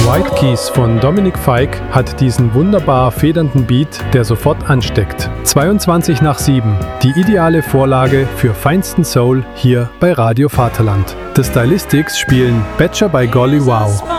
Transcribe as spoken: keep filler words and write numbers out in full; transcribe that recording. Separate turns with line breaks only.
White Keys von Dominic Fike hat diesen wunderbar federnden Beat, der sofort ansteckt. zweiundzwanzig nach sieben, die ideale Vorlage für feinsten Soul hier bei Radio Vaterland. The Stylistics spielen Betcha by Golly Wow.